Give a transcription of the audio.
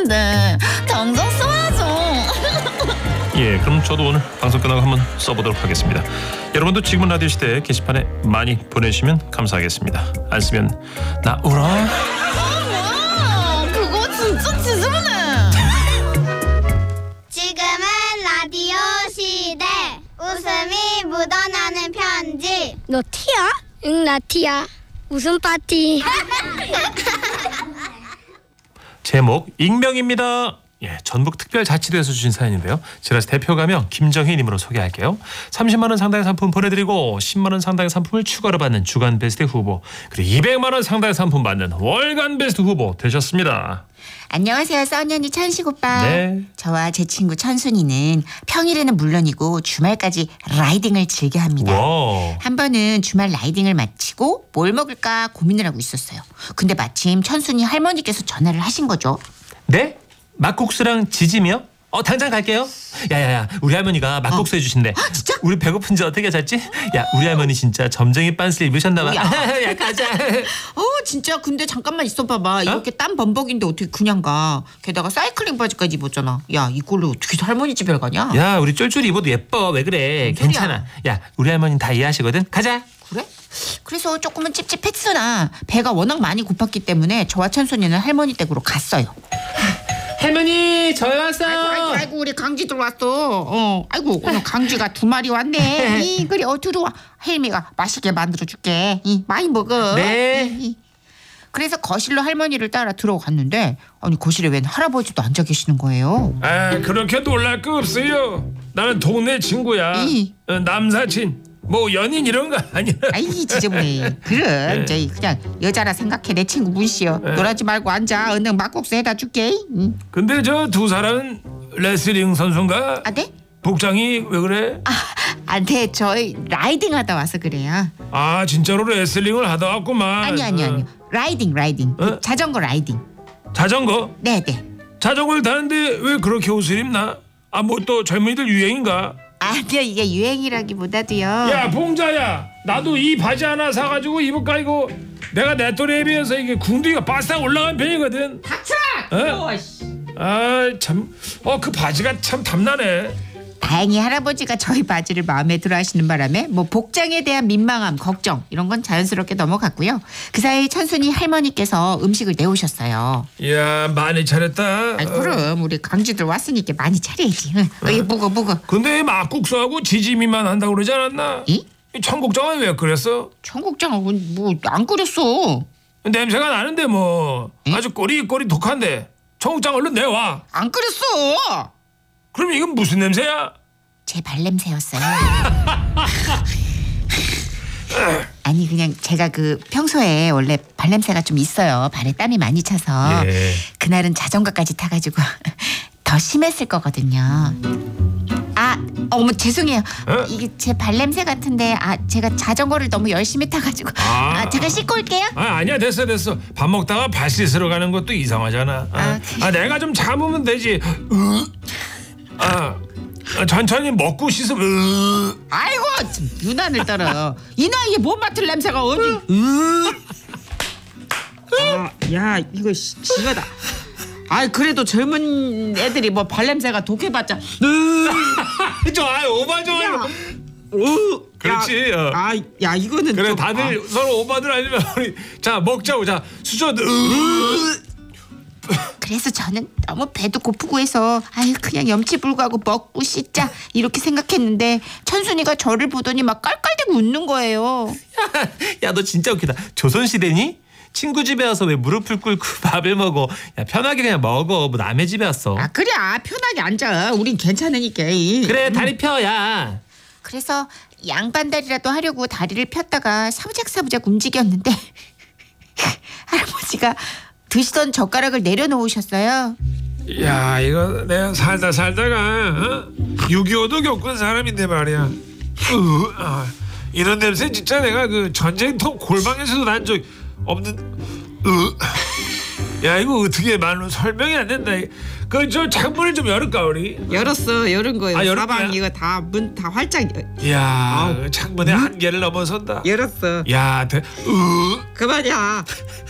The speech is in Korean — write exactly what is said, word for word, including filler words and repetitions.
건데 당장 써야죠. 예, 그럼 저도 오늘 방송 끝나고 한번 써보도록 하겠습니다. 여러분도 지금은 라디오 시대 게시판에 많이 보내주시면 감사하겠습니다. 안 쓰면 나 울어. 아, 그거 진짜 지저분해. 지금은 라디오 시대 웃음이 묻어나는 편지. 너 티야? 응, 나 티야. 웃음 파티. 제목 익명입니다. 예, 전북특별자치도에서 주신 사연인데요. 지라시 대표 가명 김정희님으로 소개할게요. 삼십만 원 상당의 상품 보내드리고 십만 원 상당의 상품을 추가로 받는 주간 베스트 후보, 그리고 이백만 원 상당의 상품 받는 월간 베스트 후보 되셨습니다. 안녕하세요, 써니언니 천식 오빠. 네. 저와 제 친구 천순이는 평일에는 물론이고 주말까지 라이딩을 즐겨 합니다. 와. 한 번은 주말 라이딩을 마치고 뭘 먹을까 고민을 하고 있었어요. 근데 마침 천순이 할머니께서 전화를 하신 거죠. 네? 막국수랑 지짐이요? 어, 당장 갈게요. 야야야, 우리 할머니가 막국수 어. 해주신대. 진짜? 우리 배고픈지 어떻게 잤지? 야, 우리 할머니 진짜 점쟁이 빤스를 입으셨나 봐. 야. 야, 가자. 어 진짜 근데 잠깐만 있어봐봐. 이렇게 땀 범벅인데 어떻게 그냥 가. 게다가 사이클링 바지까지 입었잖아. 야 이걸로 어떻게 할머니 집에 가냐. 야, 우리 쫄쫄이 입어도 예뻐. 왜 그래? 뭔 소리야? 괜찮아. 야, 우리 할머니는 다 이해하시거든. 가자. 그래? 그래서 조금은 찝찝했으나 배가 워낙 많이 고팠기 때문에 저와 천순이는 할머니 댁으로 갔어요. 할머니, 저희 왔어요. 아이고, 아이고, 아이고 우리 강지 들어왔어. 어, 아이고 오늘 강지가 두 마리 왔네. 이 그래 어 들어와. 헬미가 맛있게 만들어 줄게. 이 많이 먹어. 네. 이, 이. 그래서 거실로 할머니를 따라 들어갔는데 아니 거실에 웬 할아버지도 앉아 계시는 거예요. 아, 그렇게 놀랄 거 없어요. 나는 동네 친구야. 이. 어, 남사친. 뭐 연인 이런 거 아니야. 아이 지저분해. 그래 저희 그냥 여자라 생각해. 내 친구 문씨여. 놀라지 말고 앉아. 얼른 막국수 해다 줄게. 응. 근데 저 두 사람은 레슬링 선수인가? 아 네? 복장이 왜 그래? 아, 네 저희 라이딩 하다 와서 그래요. 아, 진짜로 레슬링을 하다 왔구만. 아니 아니 아니. 라이딩 라이딩. 어? 자전거 라이딩. 자전거? 네네. 자전거를 타는데 왜 그렇게 옷을 입나? 아, 뭐 또 젊은이들 유행인가? 아니요 이게 유행이라기보다도요. 야, 봉자야, 나도 이 바지 하나 사가지고 입을까 이거. 내가 내 또래에 비해서 이게 궁둥이가 바싹 올라간 편이거든. 닥쳐! 어? 아, 참, 어, 그 바지가 참 탐나네. 다행히 할아버지가 저희 바지를 마음에 들어하시는 바람에 뭐 복장에 대한 민망함, 걱정 이런 건 자연스럽게 넘어갔고요. 그 사이 천순이 할머니께서 음식을 내오셨어요. 이야, 많이 차렸다. 아 그럼 우리 강지들 왔으니까 많이 차려야지. 응. 어, 이 묵어 묵어. 근데 막국수하고 지짐이만 한다고 그러지 않았나? 이? 이 청국장은 왜 끓였어? 청국장은 뭐 안 끓였어. 냄새가 나는데 뭐. 이? 아주 꼬리꼬리 독한데. 청국장 얼른 내와. 안 끓였어. 그럼 이건 무슨 냄새야? 제 발냄새였어요. 아니 그냥 제가 그 평소에 원래 발냄새가 좀 있어요. 발에 땀이 많이 차서 예. 그날은 자전거까지 타가지고 더 심했을 거거든요. 아 어머 죄송해요. 어? 이게 제 발냄새 같은데 아 제가 자전거를 너무 열심히 타가지고 아. 아 제가 씻고 올게요. 아, 아니야, 됐어 됐어. 밥 먹다가 발 씻으러 가는 것도 이상하잖아. 아, 아, 아, 내가 좀 참으면 되지. 으. 아, 아, 천천히 먹고 씻으면. 으. 아이고 참, 유난을 떨어요. 이 나이에 못 맡을 냄새가 어디? 아, 야 이거 시- 지겨다. 아 그래도 젊은 애들이 뭐 발냄새가 독해봤자. 좋아, 오바 좋아. 야. 그렇지. 어. 아, 야 이거는 그래, 좀, 다들 아. 서로 오바들 아니면 우리 자 먹자고. 자 수저. 으. 그래서 저는 너무 배도 고프고 해서 아유 그냥 염치불구하고 먹고 씻자 이렇게 생각했는데 천순이가 저를 보더니 막 깔깔대고 웃는 거예요. 야, 너 진짜 웃기다. 조선시대니? 친구 집에 와서 왜 무릎을 꿇고 밥을 먹어? 야, 편하게 그냥 먹어. 뭐 남의 집에 왔어. 아 그래 아, 편하게 앉아. 우린 괜찮으니까. 이. 그래, 다리 펴. 야. 그래서 양반다리라도 하려고 다리를 폈다가 사부작사부작 움직였는데 할아버지가 드시던 젓가락을 내려놓으셨어요. 야, 이거 내가 살다 살다가 어? 육이오도 겪은 사람인데 말이야. 으, 아, 이런 냄새 진짜 내가 그 전쟁터 골방에서도 난 적 없는. 으. 야, 이거 어떻게 말로 설명이 안 된다. 그 저 창문을 좀 열을까 우리? 열었어 열은 거예요. 아, 열은 사방 거야? 이거 다 문 다 활짝 야, 창문의 한계를 넘어선다. 열었어. 야, 대, 으. 그만이야.